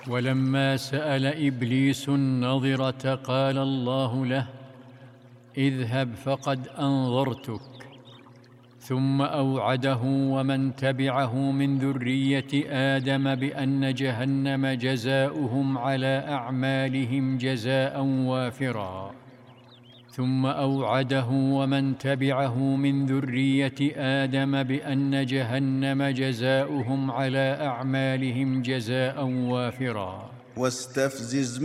ولما سأل إبليس النظرة قال الله له: اذهب فقد أنظرتك. ثم أوعده ومن تبعه من ذرية آدم بأن جهنم جزاؤهم على أعمالهم جزاء وافرا. ثم أوعده ومن تبعه من ذرية آدم بأن جهنم جزاؤهم على أعمالهم جزاء وافرا. واستفزز